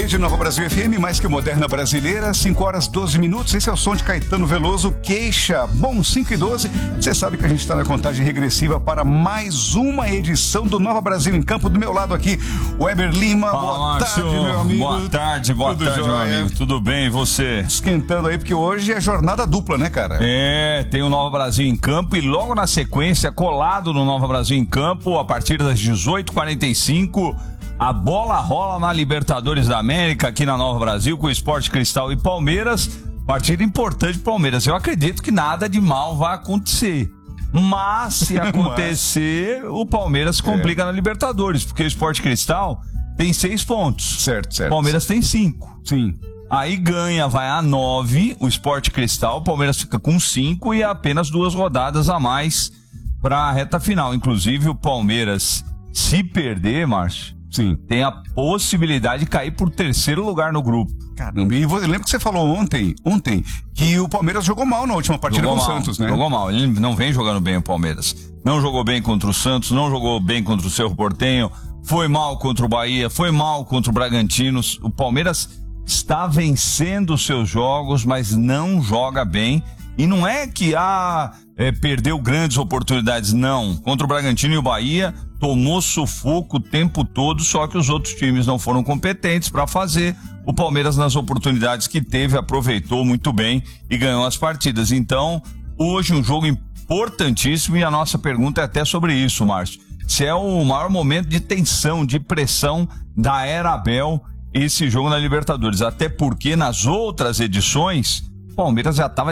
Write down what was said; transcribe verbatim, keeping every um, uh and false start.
Rede Nova Brasil F M, mais que moderna brasileira, cinco horas doze minutos. Esse é o som de Caetano Veloso, Queixa. Bom, cinco e doze. Você sabe que a gente está na contagem regressiva para mais uma edição do Nova Brasil em Campo. Do meu lado aqui, Weber Lima. Fala, boa Márcio. tarde, meu amigo. Boa tarde, boa Tudo tarde, jóia? meu amigo. Tudo bem, e você? Esquentando aí, porque hoje é jornada dupla, né, cara? É, tem o Nova Brasil em Campo e logo na sequência, colado no Nova Brasil em Campo, a partir das dezoito e quarenta e cinco, a bola rola na Libertadores da América, aqui na Nova Brasil, com o Sport Cristal e Palmeiras. Partida importante pro Palmeiras. Eu acredito que nada de mal vai acontecer. Mas, se acontecer, o Palmeiras se complica é. na Libertadores, porque o Sport Cristal tem seis pontos. Certo, certo. O Palmeiras tem cinco. Sim. Aí ganha, vai a nove, o Sport Cristal, o Palmeiras fica com cinco e apenas duas rodadas a mais para a reta final. Inclusive, o Palmeiras, se perder, Márcio, sim, tem a possibilidade de cair por terceiro lugar no grupo. Caramba, e eu lembro que você falou ontem, ontem, que o Palmeiras jogou mal na última partida jogou com mal, o Santos, né? Jogou mal, ele não vem jogando bem o Palmeiras. Não jogou bem contra o Santos, não jogou bem contra o Cerro Porteño, foi mal contra o Bahia, foi mal contra o Bragantino. O Palmeiras está vencendo os seus jogos, mas não joga bem. E não é que ah, é, perdeu grandes oportunidades, não. Contra o Bragantino e o Bahia, tomou sufoco o tempo todo, só que os outros times não foram competentes para fazer. O Palmeiras, nas oportunidades que teve, aproveitou muito bem e ganhou as partidas. Então, hoje um jogo importantíssimo e a nossa pergunta é até sobre isso, Márcio. Se é o maior momento de tensão, de pressão da era Abel, esse jogo na Libertadores. Até porque nas outras edições, o Palmeiras já estava